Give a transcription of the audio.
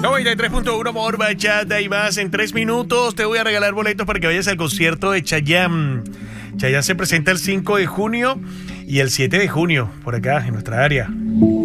93.1 por Bachata y más. En 3 minutos te voy a regalar boletos para que vayas al concierto de Chayanne. Chayanne se presenta el 5 de junio y el 7 de junio por acá en nuestra área.